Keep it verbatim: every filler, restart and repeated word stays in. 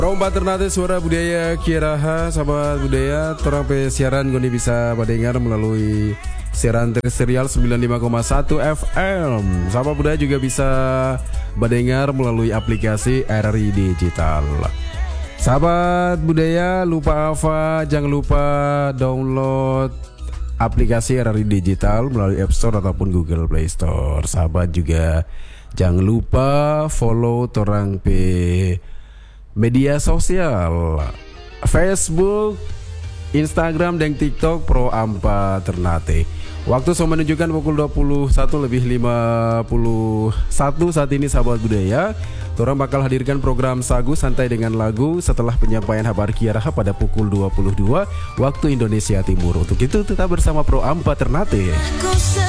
Romba Ternate Suara Budaya Kiaraha, sahabat budaya, terang pe siaran goni bisa mendengar melalui siaran terestrial sembilan puluh lima koma satu F M. Sahabat budaya juga bisa mendengar melalui aplikasi R R I Digital. Sahabat budaya, lupa apa? Jangan lupa download aplikasi R R I Digital melalui App Store ataupun Google Play Store. Sahabat juga jangan lupa follow torang pe media sosial Facebook, Instagram, dan TikTok Pro Ampa Ternate. Waktu saya menunjukkan pukul dua puluh satu lebih lima puluh satu saat ini, sahabat budaya. Torang bakal hadirkan program Sagu Santai dengan Lagu setelah penyampaian kabar Kiaraha pada pukul dua puluh dua waktu Indonesia Timur. Untuk itu tetap bersama Pro Ampa Ternate.